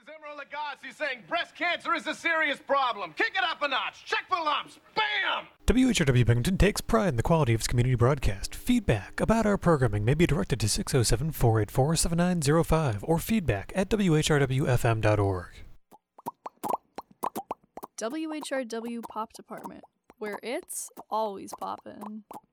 is Emerald Lagasse saying breast cancer is a serious problem. Kick it up a notch. Check for lumps. Bam! WHRW Binghamton takes pride in the quality of its community broadcast. Feedback about our programming may be directed to 607-484-7905 or feedback at whrwfm.org. WHRW Pop Department, where it's always poppin'.